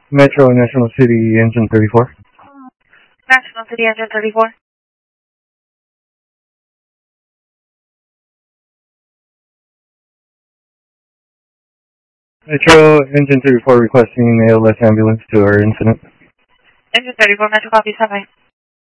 Metro National City Engine 34. National City Engine 34. Metro Engine 34 requesting ALS ambulance to our incident. Engine 34, Metro copy, 7.